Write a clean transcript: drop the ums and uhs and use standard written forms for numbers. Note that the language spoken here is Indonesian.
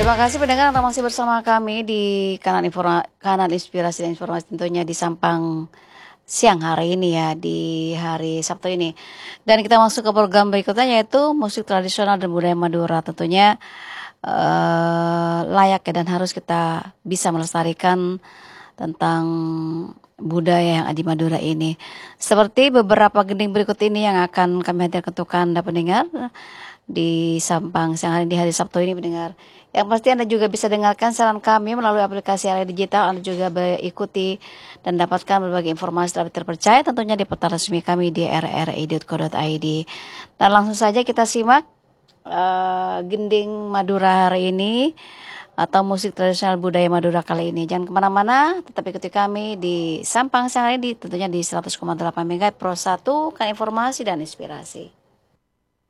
Terima kasih pendengar Anda masih bersama kami di kanal Inspirasi dan Informasi tentunya di Sampang siang hari ini ya, di hari Sabtu ini. Dan kita masuk ke program berikutnya yaitu musik tradisional dan budaya Madura tentunya layak ya dan harus kita bisa melestarikan tentang budaya yang ada di Madura ini. Seperti beberapa gending berikut ini yang akan kami hadirkan untuk Anda pendengar di Sampang siang hari di hari Sabtu ini pendengar. Yang pasti Anda juga bisa dengarkan siaran kami melalui aplikasi area digital. Anda juga ikuti dan dapatkan berbagai informasi terpercaya tentunya di portal resmi kami di rri.co.id. Dan langsung saja kita simak gending Madura hari ini atau musik tradisional budaya Madura kali ini. Jangan kemana-mana, tetap ikuti kami di Sampang siang hari ini tentunya di 100,8 MHz Pro 1 kan informasi dan inspirasi.